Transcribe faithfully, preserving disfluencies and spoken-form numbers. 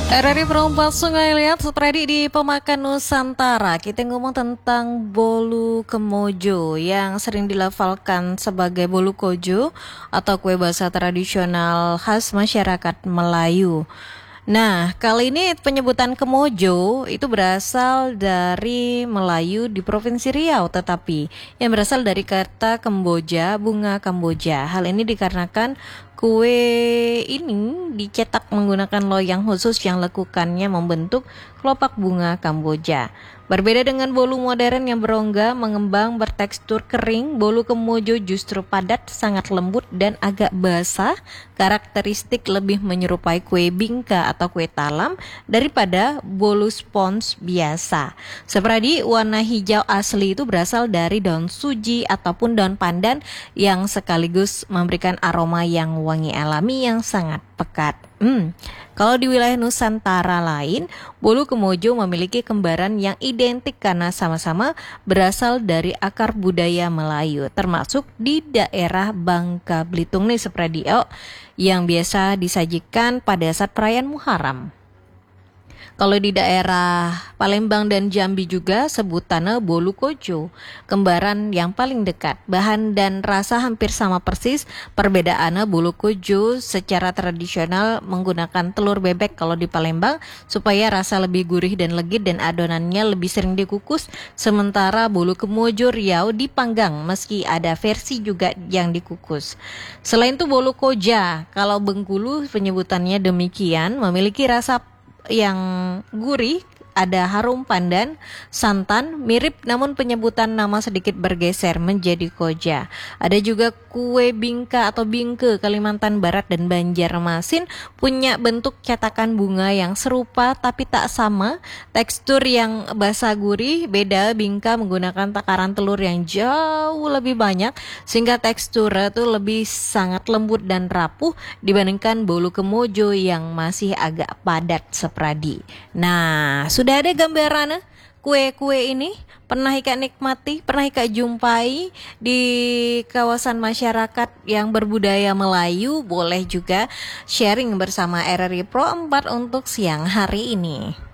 R R I Perempat Sungai Liat Supradi di Pemakan Nusantara. Kita ngomong tentang bolu kemojo yang sering dilafalkan sebagai bolu kojo atau kue basah tradisional khas masyarakat Melayu. Nah, kali ini penyebutan kemojo itu berasal dari Melayu di Provinsi Riau, tetapi yang berasal dari kata Kemboja, bunga Kamboja. Hal ini dikarenakan kue ini dicetak menggunakan loyang khusus yang lekukannya membentuk kelopak bunga Kamboja. Berbeda dengan bolu modern yang berongga, mengembang, bertekstur kering, bolu kemojo justru padat, sangat lembut dan agak basah. Karakteristik lebih menyerupai kue bingka atau kue talam daripada bolu spons biasa. Seperti warna hijau asli itu berasal dari daun suji ataupun daun pandan yang sekaligus memberikan aroma yang wangi alami yang sangat pekat. Hmm. Kalau di wilayah Nusantara lain, bolu kemojo memiliki kembaran yang identik karena sama-sama berasal dari akar budaya Melayu, termasuk di daerah Bangka Belitung nih seperti yang biasa disajikan pada saat perayaan Muharram. Kalau di daerah Palembang dan Jambi juga sebutannya bolu kojo, kembaran yang paling dekat. Bahan dan rasa hampir sama persis, perbedaannya bolu kojo secara tradisional menggunakan telur bebek kalau di Palembang supaya rasa lebih gurih dan legit dan adonannya lebih sering dikukus, sementara bolu kemojo Riau dipanggang meski ada versi juga yang dikukus. Selain itu bolu koja, kalau Bengkulu penyebutannya demikian, memiliki rasa yang gurih, ada harum pandan, santan, mirip namun penyebutan nama sedikit bergeser menjadi koja. Ada juga kue bingka atau bingke Kalimantan Barat dan Banjarmasin punya bentuk cetakan bunga yang serupa tapi tak sama. Tekstur yang basah gurih, beda bingka menggunakan takaran telur yang jauh lebih banyak sehingga teksturnya tuh lebih sangat lembut dan rapuh dibandingkan bolu kemojo yang masih agak padat sepradi. Nah, sudah Sudah ada gambaran kue-kue ini? Pernah Ika nikmati? Pernah Ika jumpai di kawasan masyarakat yang berbudaya Melayu? Boleh juga sharing bersama R R I Pro empat untuk siang hari ini.